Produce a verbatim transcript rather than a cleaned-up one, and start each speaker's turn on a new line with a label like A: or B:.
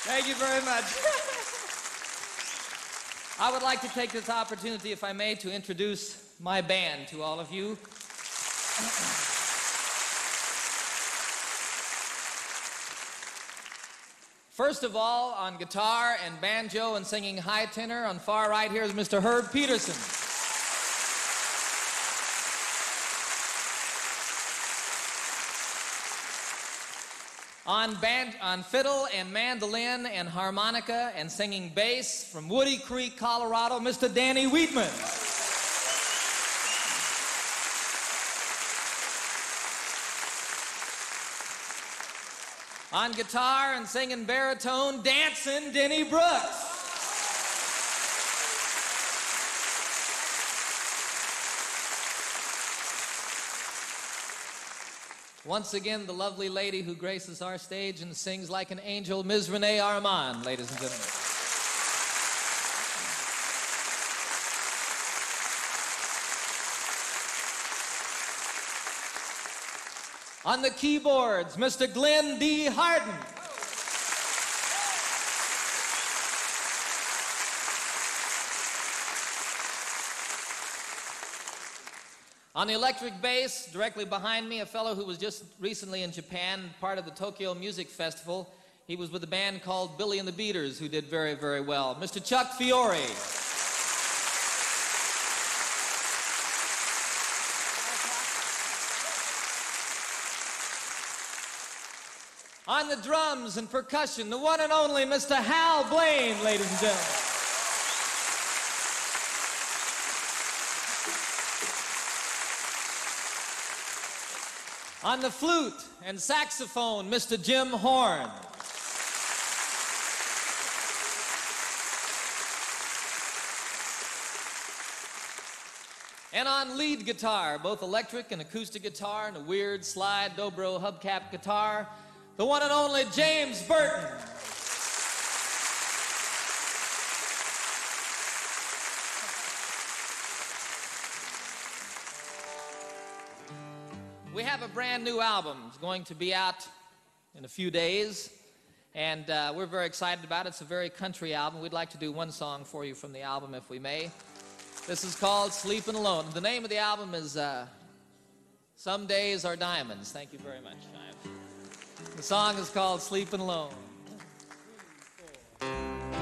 A: Thank you very much. I would like to take this opportunity, if I may, to introduce my band to all of you. First of all, on guitar and banjo and singing high tenor, on far right here is Mister Herb Peterson. On, band, on fiddle and mandolin and harmonica and singing bass from Woody Creek, Colorado, Mister Danny Wheatman. On guitar and singing baritone, dancing, Denny Brooks. Once again, the lovely lady who graces our stage and sings like an angel, Miz Renee Armand, ladies and gentlemen. On the keyboards, Mister Glenn D. Harden. On the electric bass, directly behind me, a fellow who was just recently in Japan, part of the Tokyo Music Festival. He was with a band called Billy and the Beaters, who did very, very well. Mister Chuck Fiore. On the drums and percussion, the one and only Mister Hal Blaine, ladies and gentlemen. On the flute and saxophone, Mister Jim Horn. And on lead guitar, both electric and acoustic guitar and a weird slide dobro hubcap guitar, the one and only James Burton. We have a brand new album. It's going to be out in a few days, and uh, we're very excited about it. It's a very country album. We'd like to do one song for you from the album, if we may. This is called Sleeping Alone. The name of the album is uh, Some Days Are Diamonds. Thank you very much. The song is called Sleeping Alone.